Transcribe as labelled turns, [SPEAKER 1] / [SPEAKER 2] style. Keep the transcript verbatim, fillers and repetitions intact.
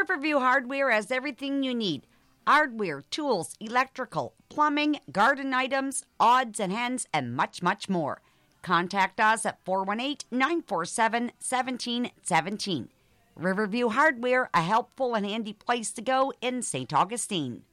[SPEAKER 1] Riverview Hardware has everything you need. Hardware, tools, electrical, plumbing, garden items, odds and ends, and much, much more. Contact us at four one eight, nine four seven, one seven one seven. Riverview Hardware, a helpful and handy place to go in Saint Augustine.